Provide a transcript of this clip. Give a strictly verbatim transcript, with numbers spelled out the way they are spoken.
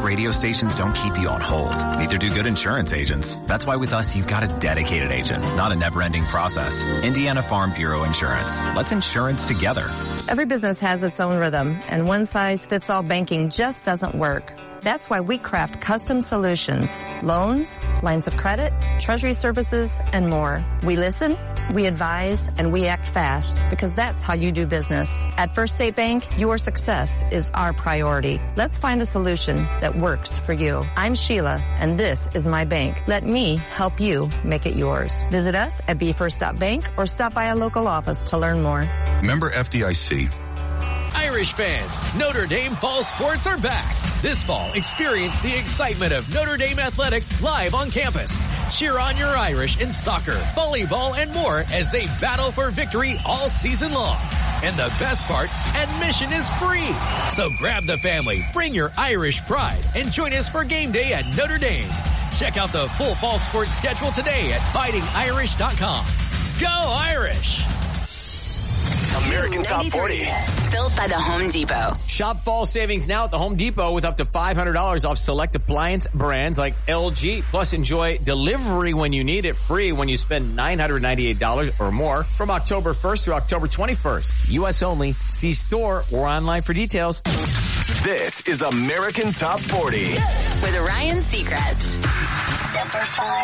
radio stations don't keep you on hold. Neither do good insurance agents. That's why with us, you've got a dedicated agent, not a never-ending process. Indiana Farm Bureau Insurance. Let's insurance together. Every business has its own rhythm, and one-size-fits-all banking just doesn't work. That's why we craft custom solutions, loans, lines of credit, treasury services, and more. We listen, we advise, and we act fast because that's how you do business. At First State Bank, your success is our priority. Let's find a solution that works for you. I'm Sheila, and this is my bank. Let me help you make it yours. Visit us at b first dot bank or stop by a local office to learn more. Member F D I C. Irish fans, Notre Dame fall sports are back. This fall, experience the excitement of Notre Dame athletics live on campus. Cheer on your Irish in soccer, volleyball, and more as they battle for victory all season long. And the best part, admission is free. So grab the family, bring your Irish pride, and join us for game day at Notre Dame. Check out the full fall sports schedule today at fighting irish dot com. Go Irish! American Top forty. Built by the Home Depot. Shop fall savings now at the Home Depot with up to five hundred dollars off select appliance brands like L G. Plus, enjoy delivery when you need it, free when you spend nine hundred ninety-eight dollars or more from October first through October twenty-first. U S only. See store or online for details. This is American Top forty. With Ryan Seacrest. Number five.